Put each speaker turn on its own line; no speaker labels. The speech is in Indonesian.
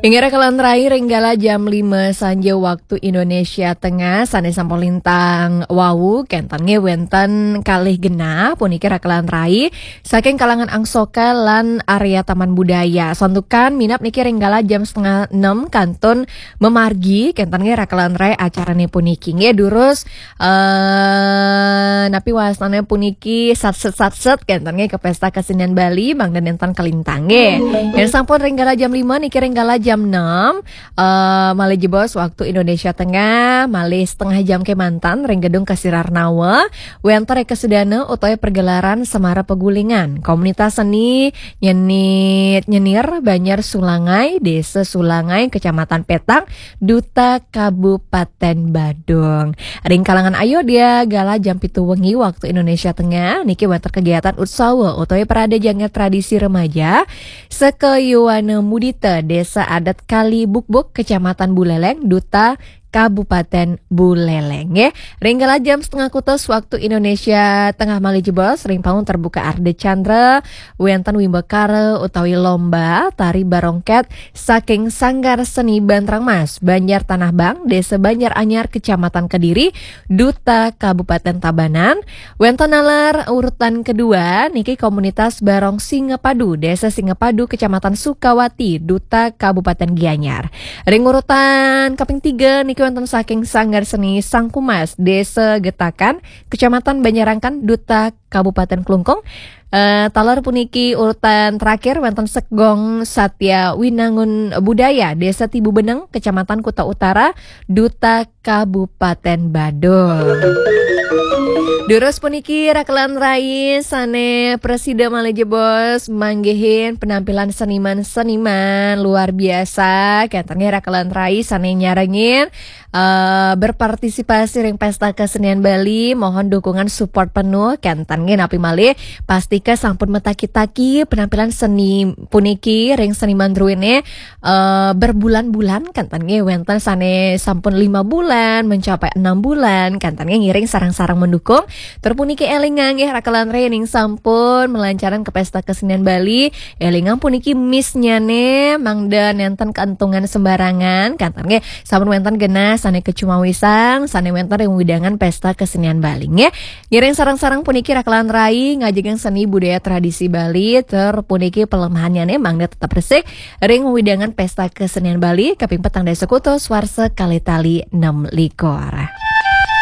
Hingga rekalan terakhir Renggala jam 5 sanja waktu Indonesia Tengah sane sampun lintang wau kentange wenten kalih genap puniki rekalan terakhir saking kalangan angsoka lan area Taman Budaya. Sontukan minap niki Renggala jam 5:30 kantun memargi kentange rekalan terakhir acarane puniki nggih durus napi wasane puniki satset kentange ke pesta kesenian Bali mangdan enten kelintang nggih. Yen sampun Renggala jam 5 niki Renggala jam 6 malih jebos waktu Indonesia Tengah malih setengah jam ke mantan ring gedung Kasirarnawa wenter kesudana utawi pergelaran Semara Pegulingan komunitas seni nyenir Banjar Sulangai Desa Sulangai Kecamatan Petang Duta Kabupaten Badung. Ring kalangan ayo dia gala jam 7 wengi waktu Indonesia Tengah niki wenter kegiatan utsawa utawi parade jangga tradisi remaja Sekeyuwana Mudita Desa Adat Kali Bukbuk Kecamatan Buleleng Duta Kabupaten Buleleng ya. Renggala jam setengah kutus waktu Indonesia Tengah malih jebos ring paun terbuka Arde Chandra wenten wimbakara utawi lomba tari barongket saking Sanggar Seni Bantrang Mas Banjar Tanah Bang Desa Banjar Anyar Kecamatan Kediri Duta Kabupaten Tabanan. Wenten nalar urutan kedua niki komunitas Barong Singapadu Desa Singapadu Kecamatan Sukawati Duta Kabupaten Gianyar. Ring urutan kaping 3 niki wonten saking Sanggar Seni Sangkumas Desa Getakan Kecamatan Banyarangkan Duta Kabupaten Klungkung. Talar puniki urutan terakhir wonten Segong Satya Winangun Budaya Desa Tibu Beneng Kecamatan Kuta Utara Duta Kabupaten Badung. Durus puniki rakelan rai sane Presida malih jebos manggihin penampilan seniman-seniman luar biasa kentange rakelan rai sane nyarengin berpartisipasi ring pesta kesenian Bali. Mohon dukungan support penuh kentange napi malih pastika sampun metaki-taki penampilan seni puniki ring seniman druine berbulan-bulan kentange wenten sane sampun 5 bulan mencapai 6 bulan kentange ngiring sarang-sarang mendukung. Terpuniki elingang nggih rakalan rening sampun melancaran ke pesta kesenian Bali. Elingang puniki miss nyane mangdan enten keuntungan sembarangan kantange sampun wenten genah sane kecumawisang sane wenten ring widangan pesta kesenian Bali nggih. Ngiring sarang-sarang puniki rakalan rai ngajegang seni budaya tradisi Bali terpuniki pelemahannya mangda tetap resik ring widangan pesta kesenian Bali kaping petang desa kutus warsa kalitali 6 likor.